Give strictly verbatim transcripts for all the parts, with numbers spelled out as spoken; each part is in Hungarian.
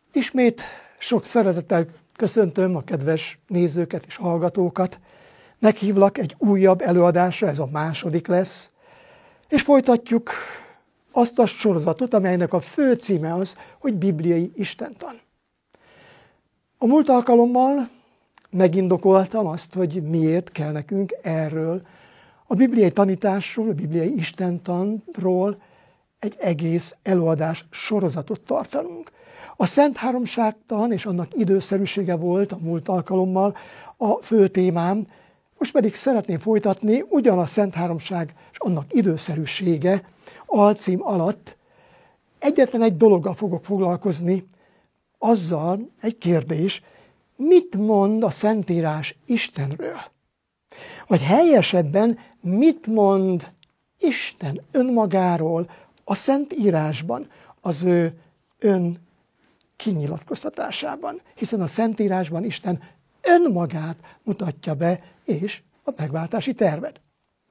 Ismét sok szeretettel köszöntöm a kedves nézőket és hallgatókat. Meghívlak egy újabb előadásra, ez a második lesz, és folytatjuk azt a sorozatot, amelynek a fő címe az, hogy bibliai istentan. A múlt alkalommal megindokoltam azt, hogy miért kell nekünk erről, a bibliai tanításról, a bibliai istentanról egy egész előadás sorozatot tartanunk. A Szent Háromságtan és annak időszerűsége volt a múlt alkalommal a fő témám, most pedig szeretném folytatni ugyan a Szent Háromság és annak időszerűsége alcím alatt. Egyetlen egy dologgal fogok foglalkozni, azzal egy kérdés, mit mond a Szentírás Istenről? Vagy helyesebben, mit mond Isten önmagáról a Szentírásban, az ő ön kinyilatkoztatásában, hiszen a Szentírásban Isten önmagát mutatja be, és a megváltási tervet.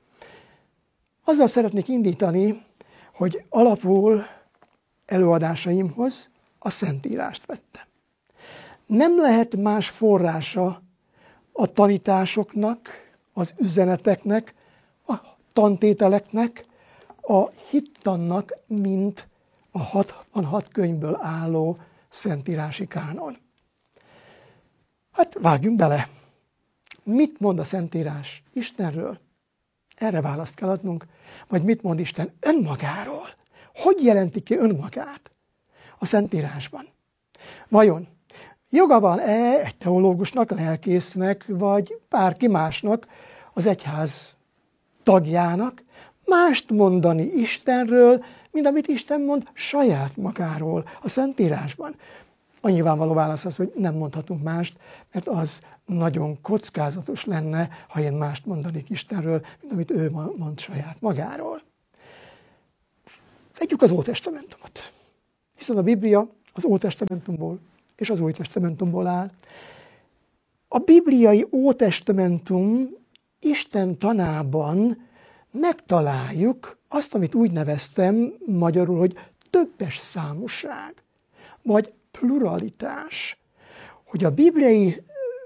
Azzal szeretnék indítani, hogy alapul előadásaimhoz a Szentírást vettem. Nem lehet más forrása a tanításoknak, az üzeneteknek, a tantételeknek, a hittannak, mint a hatvanhat könyvből álló szentírási kánon. Hát vágjunk bele. Mit mond a Szentírás Istenről? Erre választ kell adnunk. Vagy mit mond Isten önmagáról? Hogy jelenti ki önmagát a Szentírásban? Vajon joga van-e egy teológusnak, lelkésznek, vagy bárki másnak, az egyház tagjának mást mondani Istenről, mint amit Isten mond saját magáról a Szentírásban? A nyilvánvaló válasz az, hogy nem mondhatunk mást, mert az nagyon kockázatos lenne, ha én mást mondanék Istenről, mint amit ő mond saját magáról. Vegyük az Ótestamentumot, hiszen a Biblia az Ótestamentumból és az Újtestamentumból áll. A bibliai Ótestamentum Isten tanában megtaláljuk azt, amit úgy neveztem magyarul, hogy többes számúság, vagy pluralitás, hogy a bibliai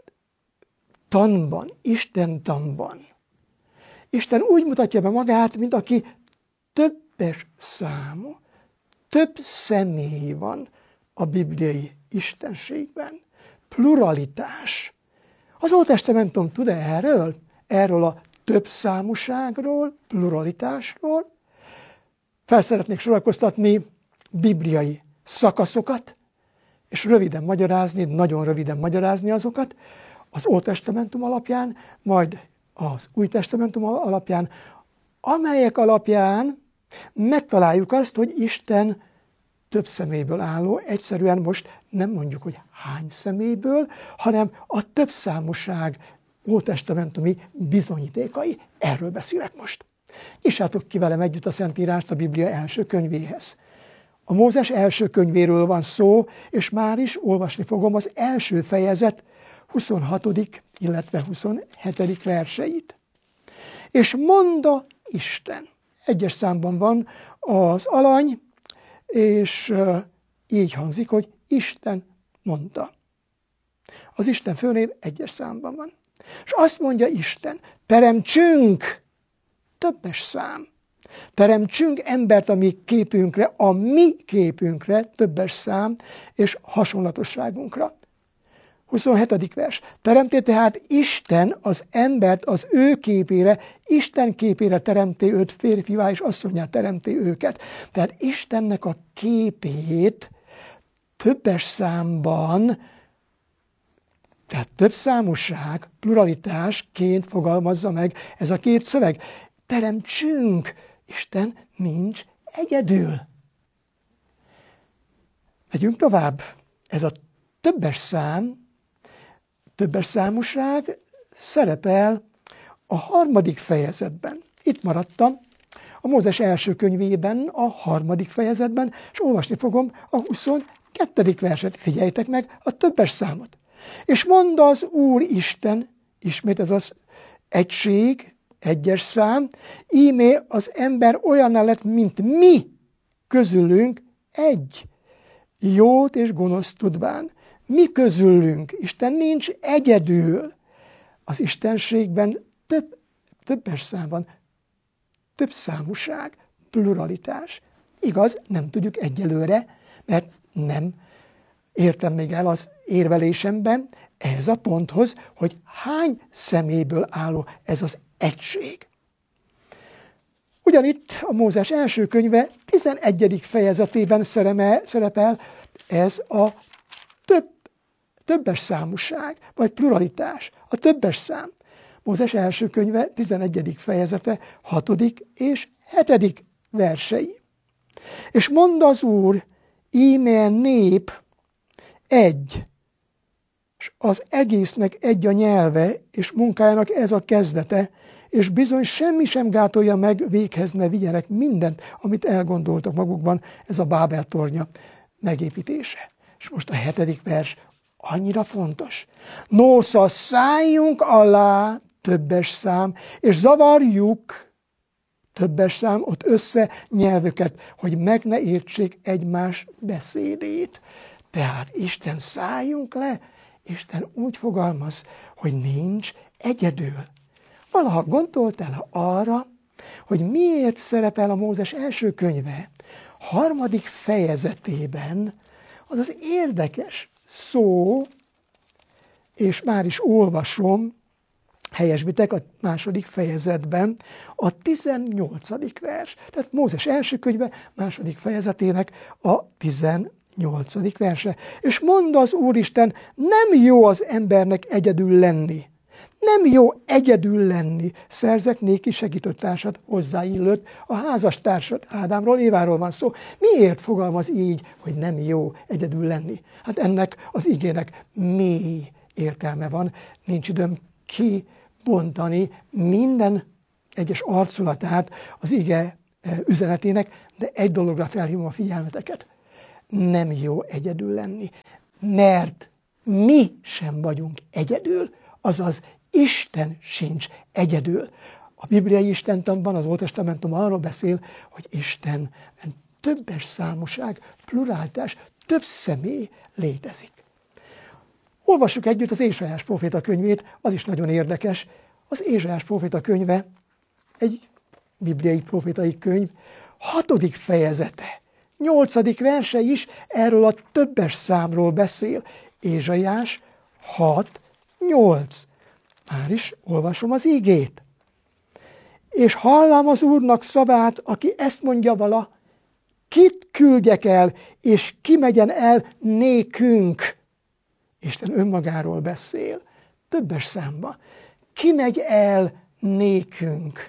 tanban, Isten tanban, Isten úgy mutatja be magát, mint aki többes számú, több személy van a bibliai istenségben. Pluralitás. Az Ótestamentum tud-e erről? Erről a több számúságról, pluralitásról? Fel szeretnék sorakoztatni bibliai szakaszokat, és röviden magyarázni, nagyon röviden magyarázni azokat az Ótestamentum alapján, majd az Újtestamentum alapján, amelyek alapján megtaláljuk azt, hogy Isten több személyből álló, egyszerűen most nem mondjuk, hogy hány személyből, hanem a többszámúság ótestamentumi bizonyítékai. Erről beszélek most. Nyissátok ki velem együtt a Szentírást a Biblia első könyvéhez. A Mózes első könyvéről van szó, és már is olvasni fogom az első fejezet huszonhatodik illetve huszonhetedik verseit. És mondta Isten. Egyes számban van az alany, és így hangzik, hogy Isten mondta. Az Isten főnév egyes számban van. És azt mondja Isten, teremtsünk, többes szám, teremtsünk embert a mi képünkre, a mi képünkre, többes szám, és hasonlatosságunkra. huszonhetedik vers. Teremté tehát Isten az embert az ő képére, Isten képére teremté őt, férfivá és asszonyá teremté őket. Tehát Istennek a képét többes számban, tehát több számúság, pluralitásként fogalmazza meg ez a két szöveg. Teremtsünk, Isten nincs egyedül. Megyünk tovább. Ez a többes szám, többes számúság szerepel a harmadik fejezetben. Itt maradtam a Mózes első könyvében, a harmadik fejezetben, és olvasni fogom a huszonkettedik verset. Figyeljtek meg a többes számot. És mondta az Úr Isten, ismét ez az egység, egyes szám, íme az ember olyan lett, mint mi közülünk egy. jót és gonoszt tudván. Mi közülünk, Isten nincs egyedül. Az istenségben több, többes szám van, több számúság, pluralitás. Igaz, nem tudjuk egyelőre, mert nem értem még el az érvelésemben ehhez a ponthoz, hogy hány személyből álló ez az egység. Ugyanitt a Mózes első könyve tizenegyedik fejezetében szerepel ez a több, többes számúság, vagy pluralitás, a többes szám. Mózes első könyve tizenegyedik fejezete hatodik és hetedik versei. És mond az Úr, íme nép egy, és az egésznek egy a nyelve, és munkájának ez a kezdete, és bizony semmi sem gátolja meg, véghez ne vigyenek mindent, amit elgondoltak magukban, ez a Bábel tornya megépítése. És most a hetedik vers annyira fontos. Nosza, szálljunk alá, többes szám, és zavarjuk, többes szám, ott össze nyelvüket, hogy meg ne értsék egymás beszédét. Tehát Isten, szálljunk le, Isten úgy fogalmaz, hogy nincs egyedül. Valaha gondoltál arra, hogy miért szerepel a Mózes első könyve harmadik fejezetében az az érdekes szó, és már is olvasom, helyesbitek a második fejezetben, a tizennyolcadik vers. Tehát Mózes első könyve második fejezetének a tizennyolcadik verse. És mond az Úristen, nem jó az embernek egyedül lenni. Nem jó egyedül lenni. Szerzek néki segítőtársat, hozzáillőt, a házastársat. Ádámról, Éváról van szó. Miért fogalmaz így, hogy nem jó egyedül lenni? Hát ennek az igének mély értelme van. Nincs időm kibontani minden egyes arculatát az ige üzenetének, de egy dologra felhívom a figyelmeteket. Nem jó egyedül lenni, mert mi sem vagyunk egyedül, azaz Isten sincs egyedül. A bibliai istentanban, az Ótestamentum arról beszél, hogy Isten többes számúság, pluralitás, több személy létezik. Olvassuk együtt az Ézsaiás próféta könyvét, az is nagyon érdekes. Az Ézsaiás próféta könyve egy bibliai prófétai könyv, hatodik fejezete, nyolcadik verse is erről a többes számról beszél. Ézsaiás hat nyolc. Már is olvasom az ígét. És hallám az Úrnak szavát, aki ezt mondja vala, kit küldjek el, és ki megyen el nékünk. Isten önmagáról beszél, többes számba. Ki megy el nékünk?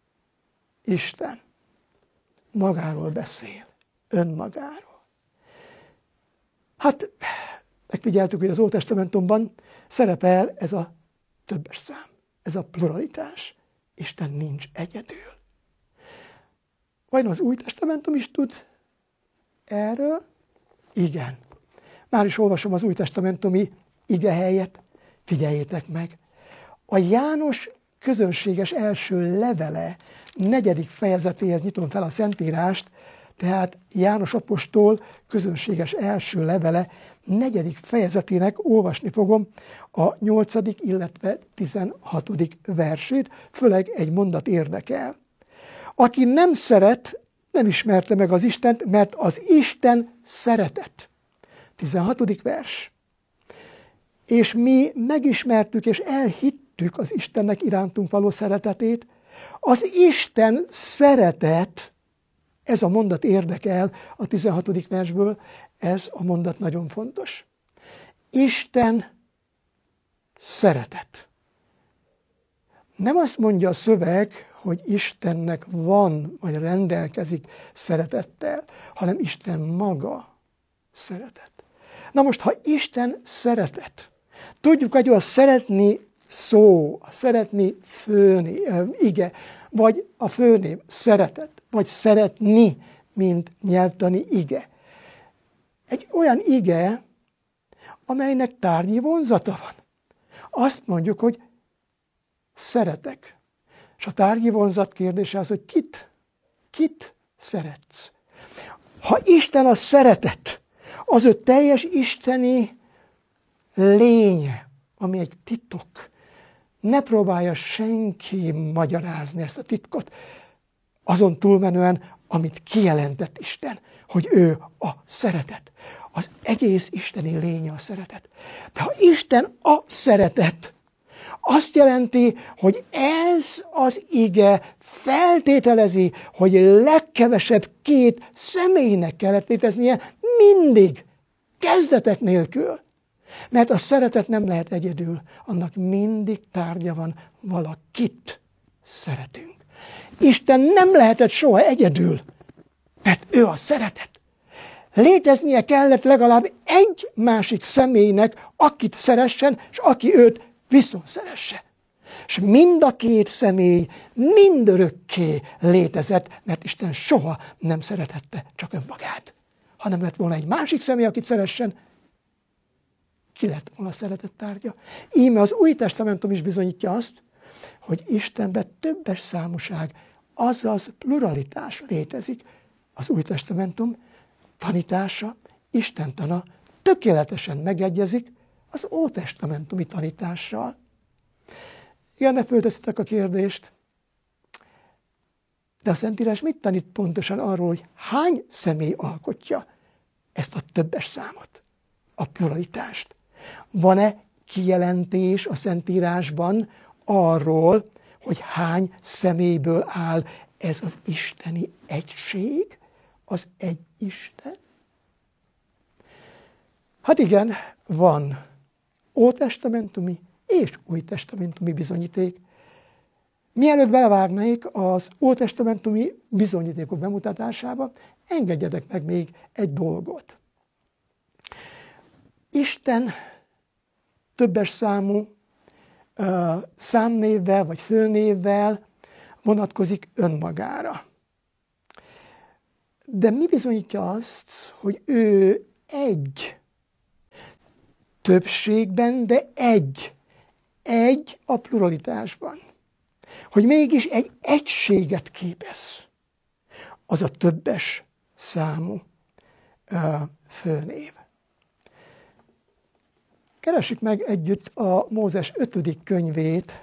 Isten magáról beszél, önmagáról. Hát, megfigyeltük, hogy az Ótestamentumban szerepel ez a többes szám, ez a pluralitás. Isten nincs egyedül. Vajon az Új Testamentum is tud erről? Igen. Már is olvasom az Új Testamentumi igehelyet, figyeljétek meg. A János közönséges első levele negyedik fejezetéhez nyitom fel a Szentírást, tehát János apostol közönséges első levele negyedik fejezetének olvasni fogom a nyolcadik, illetve tizenhatodik versét, főleg egy mondat érdekel. Aki nem szeret, nem ismerte meg az Istent, mert az Isten szeretet. tizenhatodik vers. És mi megismertük és elhittük az Istennek irántunk való szeretetét. Az Isten szeretet, ez a mondat érdekel a tizenhatodik versből, ez a mondat nagyon fontos. Isten szeretet. Nem azt mondja a szöveg, hogy Istennek van, vagy rendelkezik szeretettel, hanem Isten maga szeretet. Na most, ha Isten szeretet, tudjuk, hogy a szeretni szó, a szeretni főni, ige, vagy a főném szeretet, vagy szeretni, mint nyelvtani ige. Egy olyan ige, amelynek tárgyi vonzata van. Azt mondjuk, hogy szeretek. És a tárgyi vonzat kérdése az, hogy kit, kit szeretsz. Ha Isten a szeretet, Az ő teljes isteni lénye, ami egy titok. Ne próbálja senki magyarázni ezt a titkot, azon túlmenően, amit kijelentett Isten, hogy ő a szeretet. Az egész isteni lénye a szeretet. De ha Isten a szeretet, azt jelenti, hogy ez az ige feltételezi, hogy legkevesebb két személynek kellett léteznie mindig, kezdetek nélkül. Mert a szeretet nem lehet egyedül, annak mindig tárgya van, valakit szeretünk. Isten nem lehetett soha egyedül, mert ő a szeretet. Léteznie kellett legalább egy másik személynek, akit szeressen, és aki őt viszont szeresse. És mind a két személy mindörökké létezett, mert Isten soha nem szeretette csak önmagát. Ha nem lett volna egy másik személy, akit szeressen, ki lett volna a szeretet tárgya. Íme az Új Testamentum is bizonyítja azt, hogy Istenben többes számúság, azaz pluralitás létezik. Az Új Testamentum tanítása, istentana tökéletesen megegyezik az ótestamentumi tanítással. Igen, ne fölteszitek a kérdést, de a Szentírás mit tanít pontosan arról, hogy hány személy alkotja ezt a többes számot, a pluralitást? Van-e kijelentés a Szentírásban arról, hogy hány személyből áll ez az isteni egység, az egy Isten? Hát igen, van ótestamentumi és újtestamentumi bizonyíték. Mielőtt belevágnék az ótestamentumi bizonyítékok bemutatásába, engedjetek meg még egy dolgot. Isten többes számú uh, számnévvel vagy főnévvel vonatkozik önmagára. De mi bizonyítja azt, hogy ő egy többségben, de egy. Egy a pluralitásban. Hogy mégis egy egységet képez. Az a többes számú uh, főnév. Keressük meg együtt a Mózes ötödik könyvét,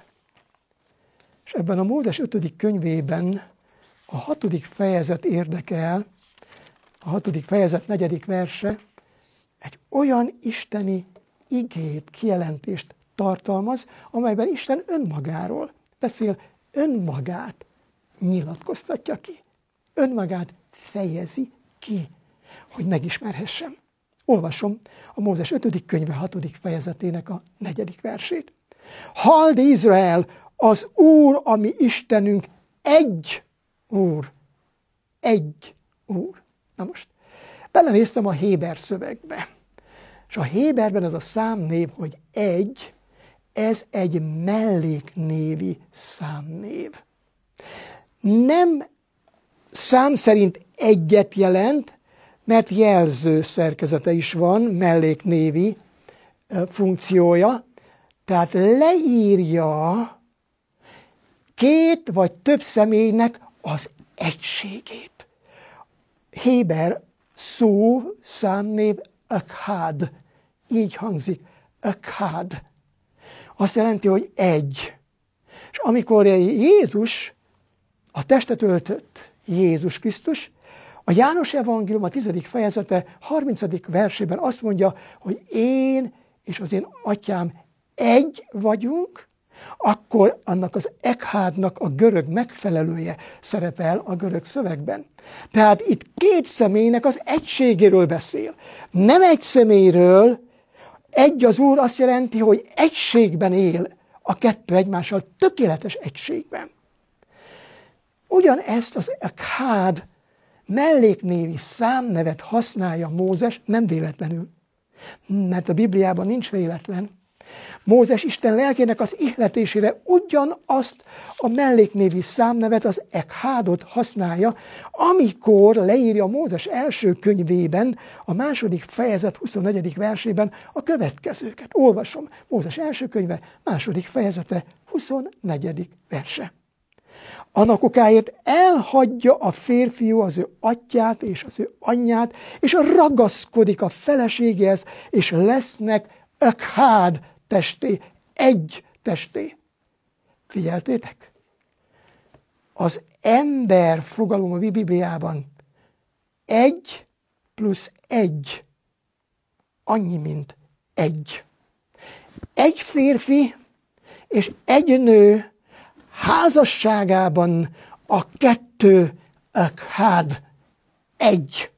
és ebben a Mózes ötödik könyvében a hatodik fejezet érdekel, a hatodik fejezet negyedik verse egy olyan isteni igét, kijelentést tartalmaz, amelyben Isten önmagáról beszél, önmagát nyilatkoztatja ki. Önmagát fejezi ki, hogy megismerhessem. Olvasom a Mózes ötödik könyve hatodik fejezetének a negyedik versét. Halld Izrael, az Úr, ami Istenünk, egy Úr. Egy Úr. Na most, belenéztem a héber szövegbe. És a héberben ez a számnév, hogy egy, ez egy melléknévi számnév. Nem szám szerint egyet jelent, mert jelző szerkezete is van, melléknévi funkciója, tehát leírja két vagy több személynek az egységét. Héber szó, számnév, echad. Így hangzik, echad. Azt jelenti, hogy egy. És amikor Jézus, a testet öltött Jézus Krisztus, a János Evangélium a tizedik fejezete harmincadik versében azt mondja, hogy én és az én atyám egy vagyunk, akkor annak az echádnak a görög megfelelője szerepel a görög szövegben. Tehát itt két személynek az egységéről beszél. Nem egy személyről, egy az Úr azt jelenti, hogy egységben él a kettő egymással, tökéletes egységben. Ugyanezt az echád melléknévi számnevet használja Mózes, nem véletlenül, mert a Bibliában nincs véletlen. Mózes Isten lelkének az ihletésére ugyanazt a melléknévi számnevet, az echádot használja, amikor leírja Mózes első könyvében, a második fejezet huszonnegyedik versében a következőket. Olvasom, Mózes első könyve, második fejezete, huszonnegyedik verse. Annak okáért elhagyja a férfiú az ő atyát és az ő anyját, és ragaszkodik a feleségéhez, és lesznek ökhád testé, egy testé. Figyeltétek? Az ember fogalom a Bibliában egy plusz egy annyi, mint egy. Egy férfi és egy nő házasságában a kettő ökhád egy.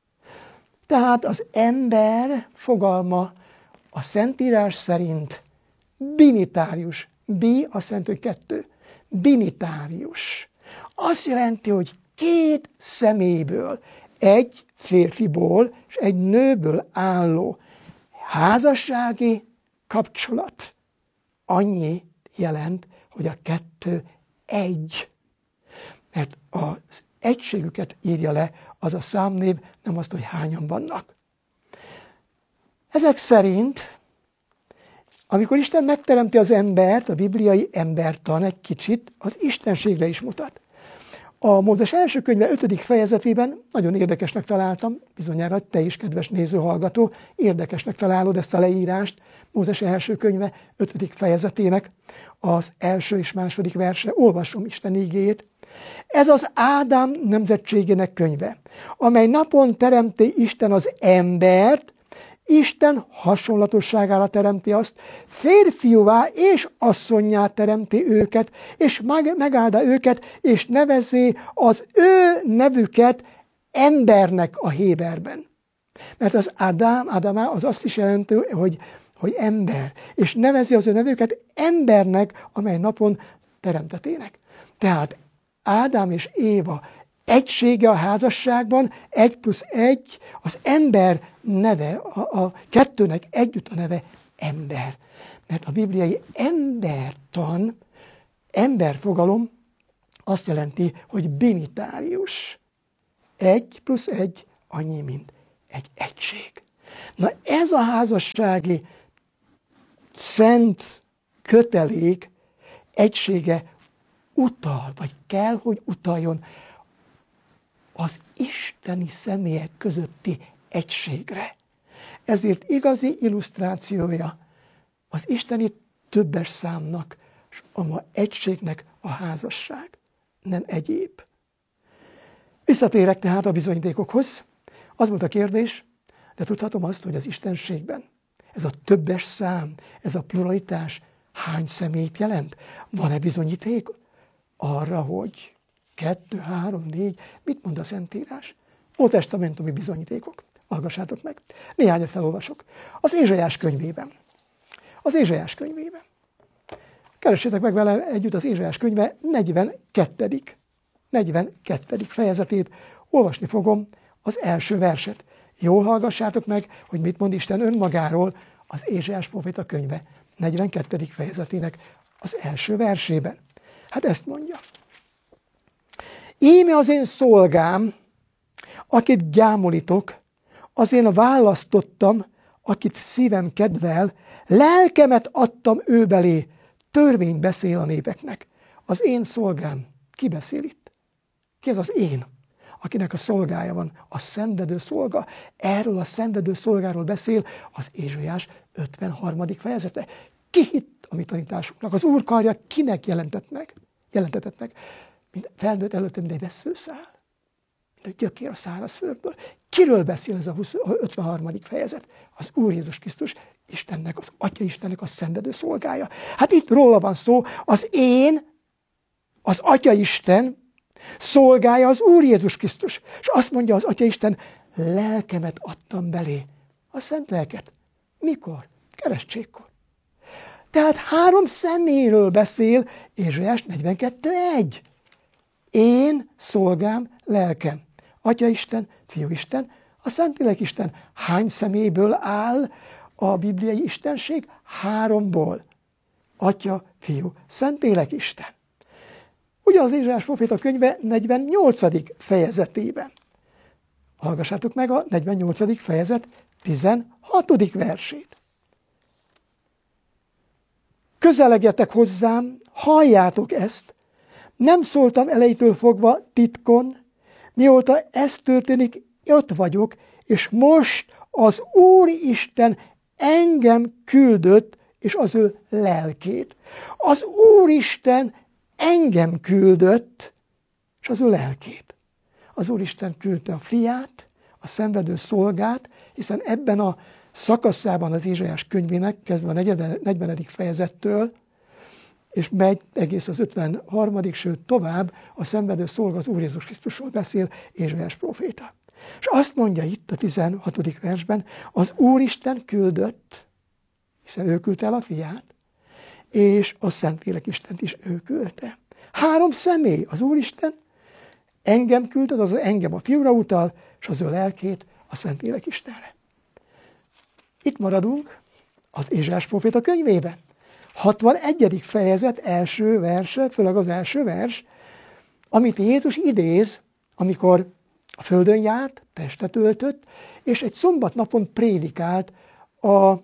Tehát az ember fogalma a Szentírás szerint binitárius. Bi azt jelenti, hogy kettő. Binitárius. Azt jelenti, hogy két személyből, egy férfiból és egy nőből álló házassági kapcsolat annyi jelent, hogy a kettő egy. Mert az egységüket írja le az a számnév, nem azt, hogy hányan vannak. Ezek szerint, amikor Isten megteremti az embert, a bibliai embertan egy kicsit az istenségre is mutat. A Mózes első könyve ötödik fejezetében nagyon érdekesnek találtam, bizonyára te is, kedves néző-hallgató, érdekesnek találod ezt a leírást, Mózes első könyve ötödik fejezetének az első és második verse. Olvasom Isten ígéjét. Ez az Ádám nemzetségének könyve, amely napon teremti Isten az embert, Isten hasonlatosságára teremti azt, férfiúvá és asszonnyá teremti őket, és meg, megáldja őket, és nevezi az ő nevüket embernek a héberben. Mert az Ádám, Ádámá az azt is jelenti, hogy, hogy ember, és nevezi az ő nevüket embernek, amely napon teremtetének. Tehát Ádám és Éva egysége a házasságban, egy plusz egy, az ember neve, a, a kettőnek együtt a neve ember. Mert a bibliai embertan, emberfogalom azt jelenti, hogy binitárius. Egy plusz egy annyi, mint egy egység. Na ez a házassági szent kötelék egysége utal, vagy kell, hogy utaljon az isteni személyek közötti egységre. Ezért igazi illusztrációja az isteni többes számnak, és a ma egységnek a házasság, nem egyéb. Visszatérek tehát a bizonyítékokhoz. Az volt a kérdés, de tudhatom azt, hogy az istenségben ez a többes szám, ez a pluralitás hány személyt jelent? Van-e bizonyíték arra, hogy kettő, három, négy, mit mond a Szentírás? Ótestamentumi bizonyítékok. Hallgassátok meg. Néhányat felolvasok. Az Ézsaiás könyvében. Az Ézsaiás könyvében. Keressétek meg vele együtt az Ézsaiás könyve negyvenkettedik negyvenkettedik fejezetét. Olvasni fogom az első verset. Jól hallgassátok meg, hogy mit mond Isten önmagáról az Ézsaiás próféta könyve negyvenkettedik fejezetének az első versében. Hát ezt mondja. Íme az én szolgám, akit gyámolítok, az én választottam, akit szívem kedvel, lelkemet adtam ő belé, törvény beszél a népeknek. Az én szolgám, ki beszél itt? Ki az az én, akinek a szolgája van? A szenvedő szolga. Erről a szenvedő szolgáról beszél az Ézsaiás ötvenharmadik fejezete. Ki hitt a mi tanításunknak? Az Úr karja kinek jelentett meg? Jelentetett meg? Mint felnőtt előtte, mint egy vesszőszál. Mint egy gyökér a szárazföldből. Kiről beszél ez a ötvenharmadik fejezet? Az Úr Jézus Krisztus, Istennek, az Atya Istennek a szenvedő szolgája. Hát itt róla van szó, az én, az Atya Isten szolgája az Úr Jézus Krisztus. És azt mondja az Atya Isten, lelkemet adtam belé. A szent lelket. Mikor? Keresztségkor. Tehát három személyről beszél Ézsaiás negyvenkettő egy. Én, szolgám, lelkem. Atya Isten, Fiú Isten, a Szentlélek Isten. Hány személyből áll a bibliai istenség? Háromból. Atya, Fiú, Szentlélek Isten. Ugye az Ézsaiás próféta könyve negyvennyolcadik fejezetében. Hallgassátok meg a negyvennyolcadik fejezet tizenhatodik versét. Közelegjetek hozzám, halljátok ezt, Nem szóltam elejétől fogva titkon, mióta ez történik, ott vagyok, és most az Úristen engem küldött, és az ő lelkét. Az Úristen engem küldött, és az ő lelkét. Az Úristen küldte a fiát, a szenvedő szolgát, hiszen ebben a szakaszában az Ézsaiás könyvének, kezdve a negyvenedik fejezettől, és megy egész az ötvenharmadik sőt tovább, a szenvedő szolga az Úr Jézus Krisztusról beszél Ézsaiás próféta. És azt mondja itt a tizenhatodik versben, az Úristen küldött, hiszen ő küldte el a fiát, és a Szentlélek Istent is ő küldte. Három személy, az Úristen engem küldött, azaz engem a fiúra utal, és az ő lelkét a Szentlélek Istenre. Itt maradunk az Ézsaiás próféta könyvében. hatvanegyedik fejezet első verse, főleg az első vers, amit Jézus idéz, amikor a földön járt, testet öltött, és egy szombatnapon prédikált a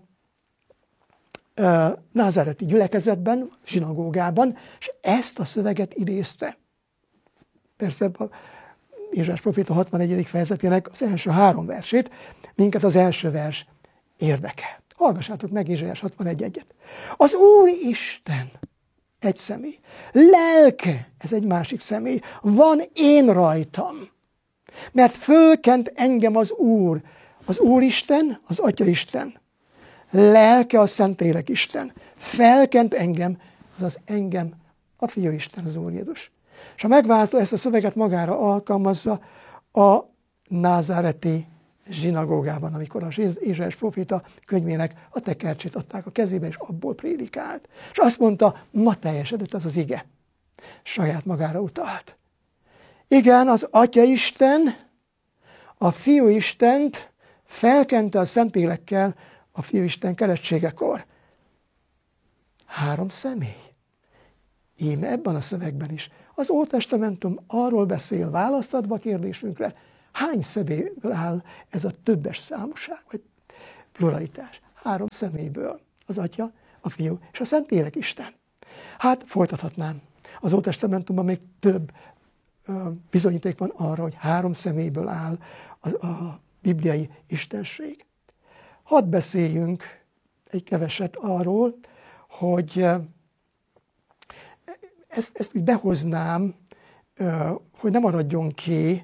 názáreti gyülekezetben, zsinagógában, és ezt a szöveget idézte. Persze a Ézsaiás próféta hatvanegyedik fejezetének az első három versét, minket az első vers érdekel. Hallgassátok meg Ézsaiás hatvanegy egyet. Az Úr Isten egy személy, lelke, ez egy másik személy, van én rajtam, mert fölkent engem az Úr, az Úristen, az Atyaisten, lelke a Szentlélek Isten, felkent engem, azaz engem a Fiúisten, az Úr Jézus. És a megváltó ezt a szöveget magára alkalmazza a názáreti zsinagógában, amikor az Ézsaiás próféta könyvének a tekercsét adták a kezébe, és abból prédikált. És azt mondta, ma teljesedett az az ige. Saját magára utalt. Igen, az Atyaisten, a Fiúistent felkente a Szentlélekkel a Fiúisten keresztségekor. Három személy. Íme ebben a szövegben is. Az Ótestamentum arról beszél, választ adva a kérdésünkre, hány személyből áll ez a többes számúság, vagy pluralitás? Három személyből. Az Atya, a Fiú és a Szentlélek Isten. Hát folytathatnám. Az Ótestamentumban még több ö, bizonyíték van arra, hogy három személyből áll a, a bibliai istenség. Hadd beszéljünk egy keveset arról, hogy ezt, ezt úgy behoznám, hogy ne maradjon ki,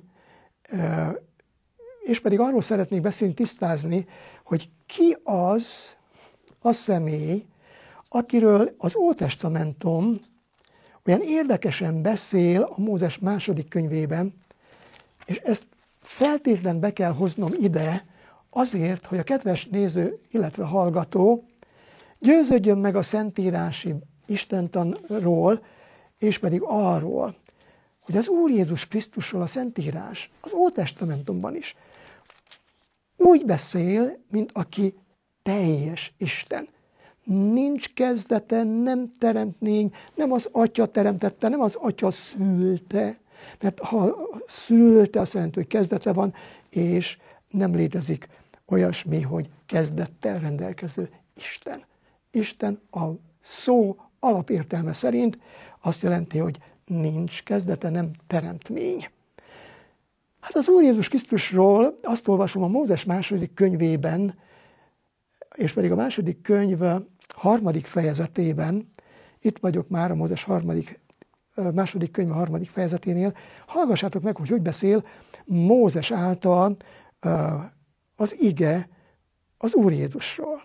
és pedig arról szeretnék beszélni, tisztázni, hogy ki az a személy, akiről az Ótestamentum olyan érdekesen beszél a Mózes második könyvében, és ezt feltétlenül be kell hoznom ide, azért, hogy a kedves néző, illetve hallgató győződjön meg a szentírási istentanról, és pedig arról, hogy az Úr Jézus Krisztusról a Szentírás az Ótestamentumban is úgy beszél, mint aki teljes Isten. Nincs kezdete, nem teremtmény, nem az Atya teremtette, nem az Atya szülte, mert ha szülte, azt jelenti, hogy kezdete van, és nem létezik olyasmi, hogy kezdettel rendelkező Isten. Isten a szó alapértelme szerint azt jelenti, hogy nincs kezdete, nem teremtmény. Hát az Úr Jézus Krisztusról azt olvasom a Mózes második könyvében, és pedig a második könyv harmadik fejezetében, itt vagyok már a Mózes harmadik, második könyv harmadik fejezeténél, hallgassátok meg, hogy hogy beszél Mózes által az ige az Úr Jézusról.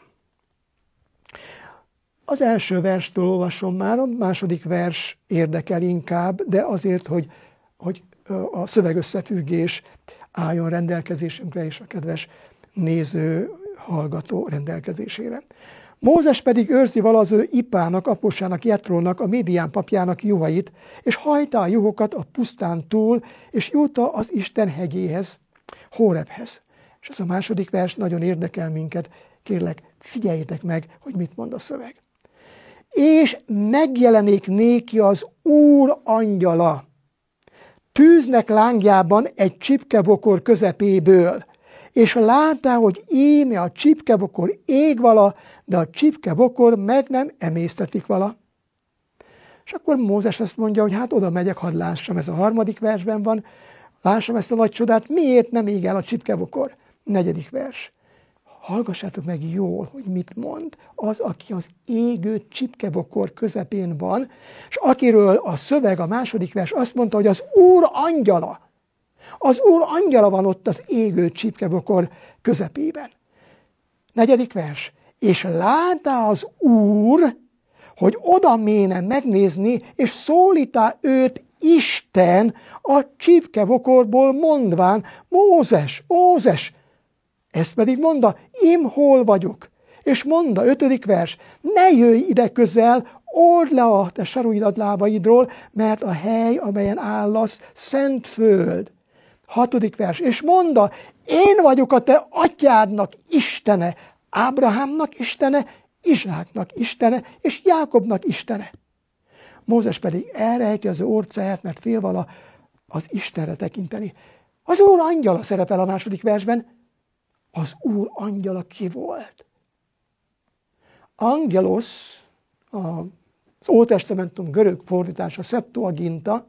Az első verstől olvasom már, a második vers érdekel inkább, de azért, hogy, hogy a szövegösszefüggés álljon rendelkezésünkre, és a kedves néző, hallgató rendelkezésére. Mózes pedig őrzi vala az ő ipának, aposának, Jetrónak, a Midián papjának juhait, és hajtá a juhokat a pusztán túl, és jutta az Isten hegyéhez, Hórebhez. És ez a második vers nagyon érdekel minket, kérlek, figyeljétek meg, hogy mit mond a szöveg. És megjelenik néki az Úr angyala, tűznek lángjában egy csipkebokor közepéből, és látá, hogy íme a csipkebokor ég vala, de a csipkebokor meg nem emésztetik vala. És akkor Mózes azt mondja, hogy hát oda megyek, hadd lássam, ez a harmadik versben van, lássam ezt a nagy csodát, miért nem ég el a csipkebokor? Negyedik vers. Hallgassátok meg jól, hogy mit mond az, aki az égő csipkebokor közepén van, és akiről a szöveg, a második vers azt mondta, hogy az Úr angyala, az Úr angyala van ott az égő csipkebokor közepében. Negyedik vers. És látta az Úr, hogy oda méne megnézni, és szólítá őt Isten a csipkebokorból mondván, Mózes, Mózes, ezt pedig mondta, im hol vagyok. És mondta, ötödik vers, ne jöjj ide közel, old le a te saruidat lábaidról, mert a hely, amelyen állasz, szent föld. Hatodik vers, és mondta, én vagyok a te atyádnak Istene, Ábrahámnak Istene, Izsáknak Istene, és Jákobnak Istene. Mózes pedig elrejti az ő orcáját, mert fél vala az Istenre tekinteni. Az Úr angyala szerepel a második versben. Az Úr angyala ki volt? Angelos, az Ótestamentum görög fordítása, Septuaginta.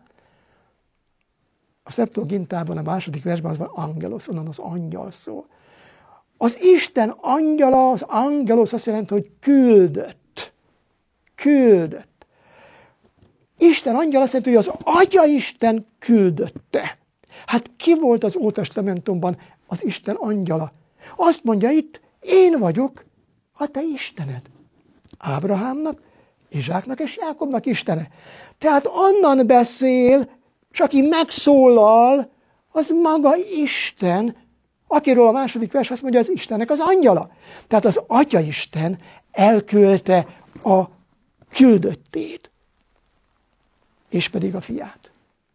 A Septuagintában a második versben az van angelos, onnan az angyal szó. Az Isten angyala, az angelos azt jelenti, hogy küldött. Küldött. Isten angyala azt jelenti, hogy az Atya Isten küldötte. Hát ki volt az Ótestamentumban az Isten angyala? Azt mondja itt, én vagyok a te Istened. Ábrahámnak, Izsáknak és Jákobnak Istene. Tehát onnan beszél, és aki megszólal, az maga Isten, akiről a második vers azt mondja, az Istennek az angyala. Tehát az Atya Isten elküldte a küldöttét, és pedig a fiát,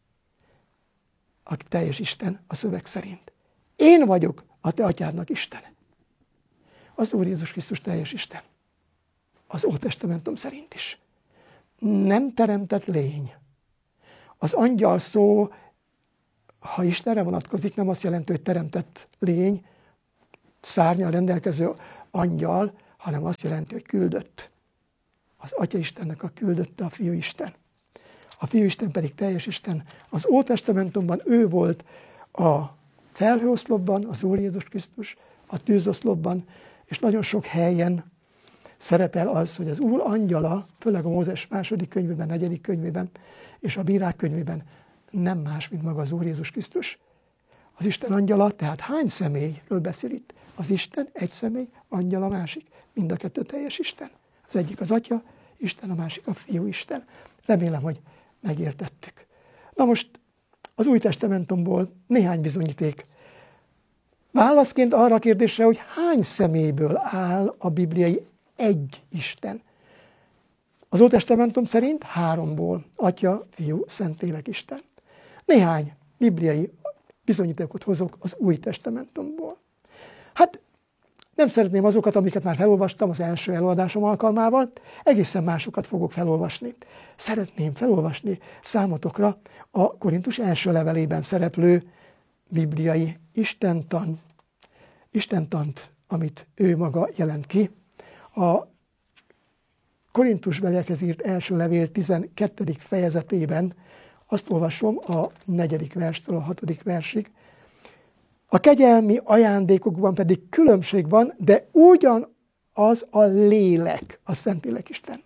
aki teljes Isten a szöveg szerint. Én vagyok a te atyádnak Istene. Az Úr Jézus Krisztus teljes Isten. Az Ótestamentum szerint is. Nem teremtett lény. Az angyal szó, ha Istenre vonatkozik, nem azt jelenti, hogy teremtett lény, szárnyal rendelkező angyal, hanem azt jelenti, hogy küldött. Az Atya Istennek a küldötte a Fiú Isten. A Fiú Isten pedig teljes Isten. Az Ótestamentumban ő volt a felhőoszlopban, az Úr Jézus Krisztus, a tűzoszlopban, és nagyon sok helyen szerepel az, hogy az Úr angyala, főleg a Mózes második könyvében, negyedik könyvében, és a Bírák könyvében nem más, mint maga az Úr Jézus Krisztus. Az Isten angyala, tehát hány személyről beszél itt? Az Isten egy személy, angyala másik. Mind a kettő teljes Isten. Az egyik az Atya Isten, a másik a Fiú Isten. Remélem, hogy megértettük. Na most az Új Testamentumból néhány bizonyíték. Válaszként arra a kérdésre, hogy hány személyből áll a bibliai egy Isten. Az Ótestamentum szerint háromból, Atya, Fiú, Szentlélek Isten. Néhány bibliai bizonyítékot hozok az Új Testamentumból. Hát nem szeretném azokat, amiket már felolvastam az első előadásom alkalmával, egészen másokat fogok felolvasni. Szeretném felolvasni számotokra a Korintus első levelében szereplő bibliai istentan, istentant, amit ő maga jelent ki. A Korintusbeliekhez írt első levél tizenkettedik fejezetében azt olvasom a negyedik verstől a hatodik versig. A kegyelmi ajándékokban pedig különbség van, de ugyanaz a lélek, a Szentlélek Isten.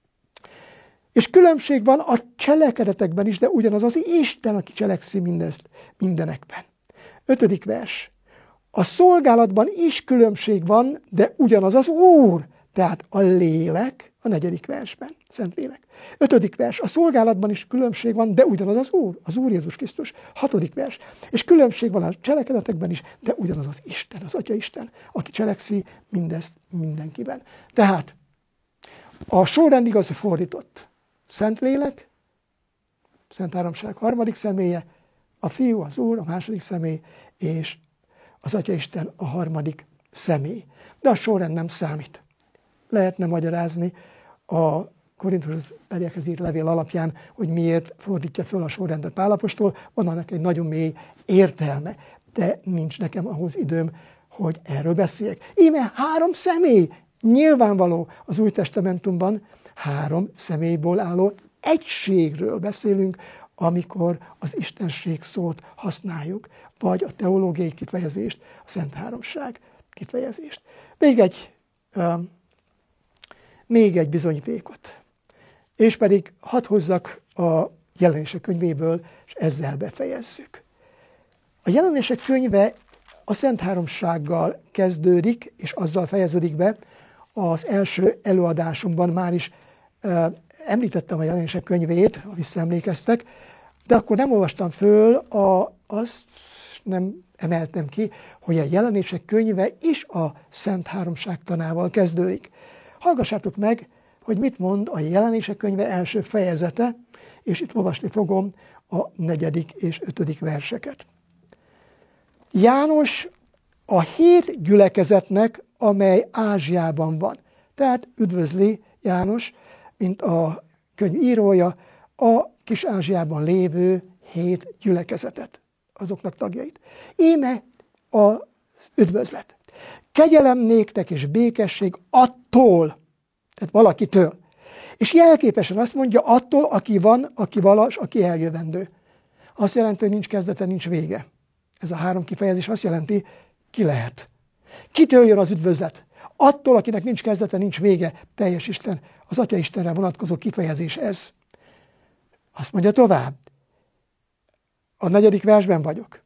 És különbség van a cselekedetekben is, de ugyanaz az Isten, aki cselekszi mindezt mindenekben. Ötödik vers. A szolgálatban is különbség van, de ugyanaz az Úr, tehát a lélek, a negyedik versben, Szentlélek. Ötödik vers, a szolgálatban is különbség van, de ugyanaz az Úr, az Úr Jézus Krisztus. Hatodik vers, és különbség van a cselekedetekben is, de ugyanaz az Isten, az Atya Isten, aki cselekszi mindezt mindenkiben. Tehát a sorrend igaz, hogy fordított. Szentlélek, Szent Háromság harmadik személye, a Fiú, az Úr, a második személy, és az Atya Isten a harmadik személy. De a sorrend nem számít. Lehetne magyarázni a Korintusbeliekhez írt levél alapján, hogy miért fordítja föl a sorrendet Pál apostol, van annak egy nagyon mély értelme, de nincs nekem ahhoz időm, hogy erről beszéljek. Íme három személy, nyilvánvaló az Új Testamentumban három személyből álló egységről beszélünk, amikor az istenség szót használjuk, vagy a teológiai kifejezést, a Szent Háromság kifejezést. Még egy, uh, még egy bizonyítékot. És pedig hadd hozzak a Jelenések könyvéből, és ezzel befejezzük. A Jelenések könyve a Szent Háromsággal kezdődik, és azzal fejeződik be. Az első előadásomban már is uh, említettem a Jelenések könyvét, ha visszaemlékeztek, de akkor nem olvastam föl, a, azt nem emeltem ki, hogy a Jelenések könyve is a Szent Háromság tanával kezdődik. Hallgassátok meg, hogy mit mond a Jelenések könyve első fejezete, és itt olvasni fogom a negyedik és ötödik verseket. János a hét gyülekezetnek, amely Ázsiában van. Tehát üdvözli János, mint a könyv írója, a kis Ázsiában lévő hét gyülekezetet, azoknak tagjait. Íme az üdvözlet. Kegyelem néktek és békesség attól, tehát valakitől. És jelképesen azt mondja, attól, aki van, aki valas, aki eljövendő. Azt jelenti, hogy nincs kezdete, nincs vége. Ez a három kifejezés azt jelenti, ki lehet. Kitől jön az üdvözlet? Attól, akinek nincs kezdete, nincs vége, teljes Isten, az Atya Istenre vonatkozó kifejezés ez. Azt mondja tovább. A negyedik versben vagyok.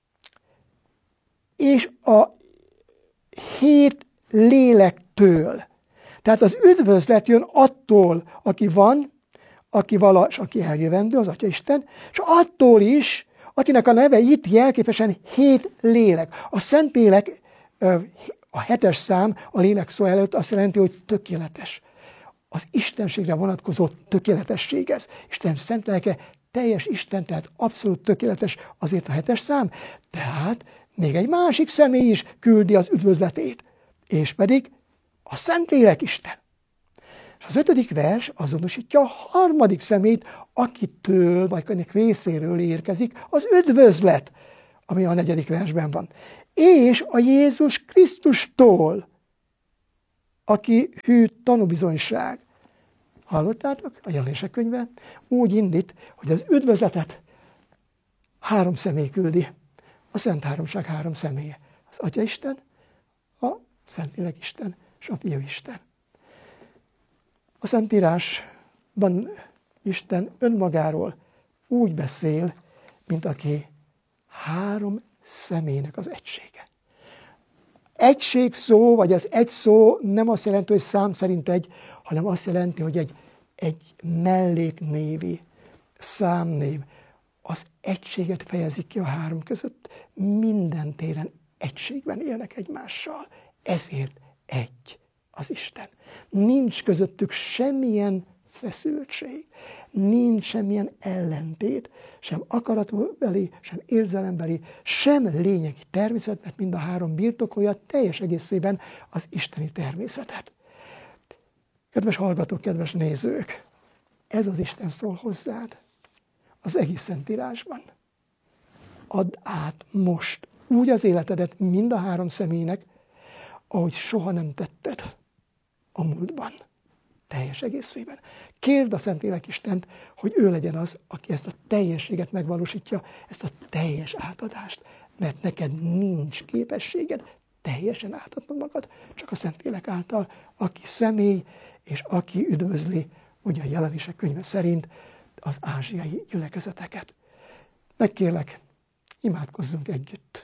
És a hét lélektől. Tehát az üdvözlet jön attól, aki van, aki valas, aki eljövendő, az Atya Isten, és attól is, akinek a neve itt jelképesen hét lélek. A Szentlélek, a hetes szám a lélek szó előtt azt jelenti, hogy tökéletes. Az istenségre vonatkozó tökéletesség ez. Isten szent lelke teljes Isten, tehát abszolút tökéletes, azért a hetes szám. Tehát még egy másik személy is küldi az üdvözletét, és pedig a Szentlélek Isten. És az ötödik vers azonosítja a harmadik személyt, akitől, vagy ennek részéről érkezik az üdvözlet, ami a negyedik versben van. És a Jézus Krisztustól, aki hű tanúbizonyság. Hallottátok? A Jelenések könyve úgy indít, hogy az üdvözletet három személy küldi. A Szent Háromság három személye. Az Atya Isten, a Szentlélek Isten és a Fiú Isten. A Szentírásban Isten önmagáról úgy beszél, mint aki három személynek az egysége. Egység szó, vagy az egy szó nem azt jelenti, hogy szám szerint egy, hanem azt jelenti, hogy egy, egy melléknévi számnév. Az egységet fejezik ki a három között. Minden téren egységben élnek egymással. Ezért egy az Isten. Nincs közöttük semmilyen feszültség, nincs semmilyen ellentét, sem akaratbeli, sem érzelembeli, sem lényegi természet, mert mind a három birtokolja teljes egészében az isteni természetet. Kedves hallgatók, kedves nézők, ez az Isten szól hozzád az egész Szentírásban. Add át most úgy az életedet mind a három személynek, ahogy soha nem tetted a múltban. Teljes egészében. Kérd a Szentlélek Istent, hogy ő legyen az, aki ezt a teljességet megvalósítja, ezt a teljes átadást, mert neked nincs képességed teljesen átadnod magad, csak a Szentlélek által, aki személy, és aki üdvözli, ugye a Jelenések könyve szerint, az ázsiai gyülekezeteket. Megkérlek, imádkozzunk együtt.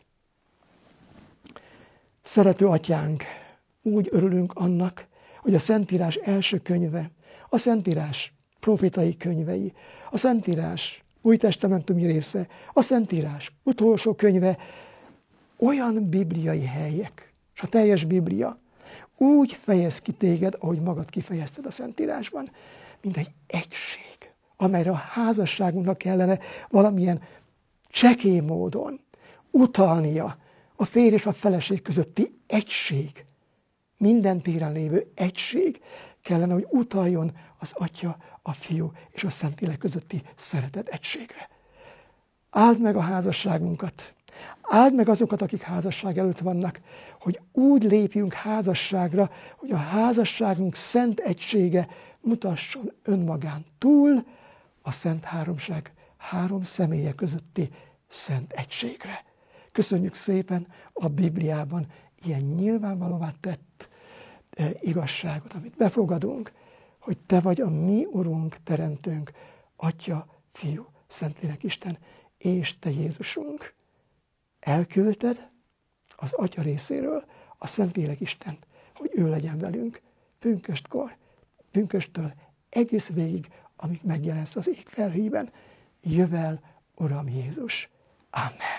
Szerető Atyánk, úgy örülünk annak, hogy a Szentírás első könyve, a Szentírás profétai könyvei, a Szentírás újtestamentumi része, a Szentírás utolsó könyve olyan bibliai helyek, és a teljes Biblia úgy fejez ki téged, ahogy magad kifejezted a Szentírásban, mint egy egység, amelyre a házasságunknak kellene valamilyen csekély módon utalnia, a férj és a feleség közötti egység, minden téren lévő egység kellene, hogy utaljon az Atya, a Fiú és a Szentlélek közötti szeretet egységre. Áld meg a házasságunkat, áld meg azokat, akik házasság előtt vannak, hogy úgy lépjünk házasságra, hogy a házasságunk szent egysége mutasson önmagán túl a Szent Háromság három személye közötti szent egységre. Köszönjük szépen a Bibliában ilyen nyilvánvalóvá tett e, igazságot, amit befogadunk, hogy te vagy a mi Urunk, Teremtőnk, Atya, Fiú, Szentlélek Isten, és te Jézusunk. Elküldted az Atya részéről a Szentlélek Istent, hogy ő legyen velünk pünköstkor, pünkösttől egész végig, amíg megjelensz az ég felhőben. Jövel, Uram Jézus. Amen.